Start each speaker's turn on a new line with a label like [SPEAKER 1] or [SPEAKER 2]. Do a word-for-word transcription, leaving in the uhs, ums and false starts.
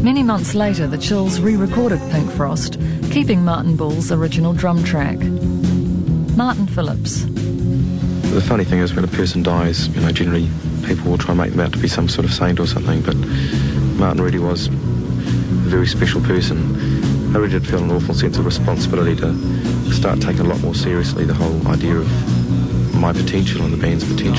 [SPEAKER 1] Many months later, the Chills re-recorded Pink Frost, keeping Martin Bull's original drum track. Martin Phillips.
[SPEAKER 2] The funny thing is, when a person dies, you know, generally people will try and make them out to be some sort of saint or something, but Martin really was a very special person. I really did feel an awful sense of responsibility to start taking a lot more seriously the whole idea of my potential and the band's potential.